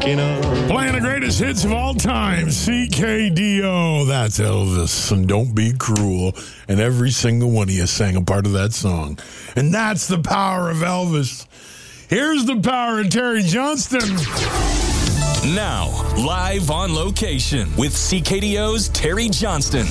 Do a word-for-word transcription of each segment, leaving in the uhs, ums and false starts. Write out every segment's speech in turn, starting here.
waking up. Playing the greatest hits of all time, C K D O. That's Elvis, and Don't Be Cruel. And every single one of you sang a part of that song. And that's the power of Elvis. Here's the power of Terry Johnston. Now, live on location with C K D O's Terry Johnston.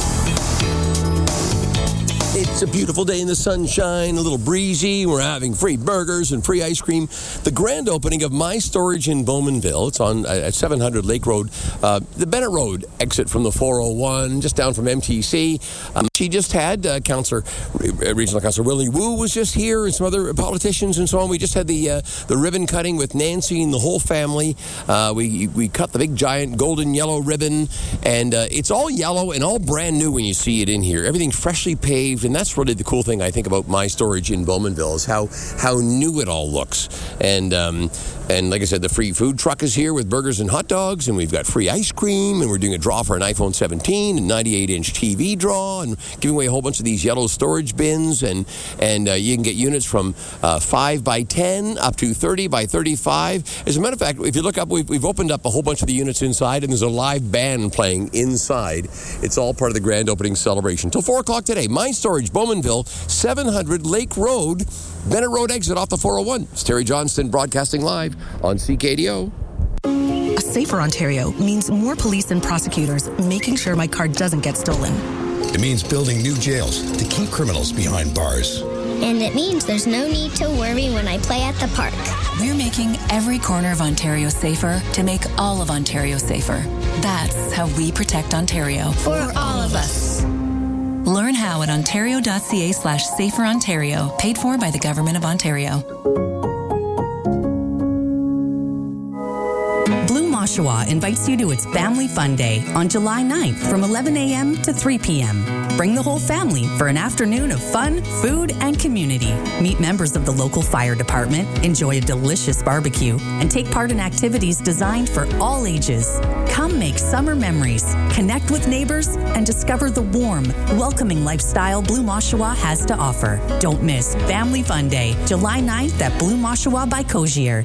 It's a beautiful day in the sunshine, a little breezy. We're having free burgers and free ice cream. The grand opening of My Storage in Bowmanville. It's on at seven hundred Lake Road, uh, the Bennett Road exit from the four oh one, just down from M T C. Um, she just had uh, Councillor, Regional Councillor Willie Woo was just here, and some other politicians and so on. We just had the uh, the ribbon cutting with Nancy and the whole family. Uh, we we cut the big giant golden yellow ribbon, and uh, it's all yellow and all brand new when you see it in here. Everything freshly paved. And that's really the cool thing I think about My Storage in Bowmanville is how how new it all looks. And um, and like I said, the free food truck is here with burgers and hot dogs, and we've got free ice cream, and we're doing a draw for an iPhone seventeen and ninety-eight inch T V draw, and giving away a whole bunch of these yellow storage bins, and and uh, you can get units from uh, five by ten up to thirty by thirty-five. As a matter of fact, if you look up, we've, we've opened up a whole bunch of the units inside, and there's a live band playing inside. It's all part of the grand opening celebration. Till four o'clock today, My Storage, Bowmanville, seven hundred Lake Road, Bennett Road exit off the four oh one. It's Terry Johnston broadcasting live on C K D O. A safer Ontario means more police and prosecutors making sure my car doesn't get stolen. It means building new jails to keep criminals behind bars. And it means there's no need to worry when I play at the park. We're making every corner of Ontario safer to make all of Ontario safer. That's how we protect Ontario. For all of us. Learn how at ontario.ca slash safer Ontario, paid for by the Government of Ontario. Blue Oshawa invites you to its Family Fun Day on July ninth from eleven a.m. to three p.m. Bring the whole family for an afternoon of fun, food, and community. Meet members of the local fire department, enjoy a delicious barbecue, and take part in activities designed for all ages. Come make summer memories, connect with neighbors, and discover the warm, welcoming lifestyle Blue Oshawa has to offer. Don't miss Family Fun Day, July ninth at Blue Oshawa by Cogier.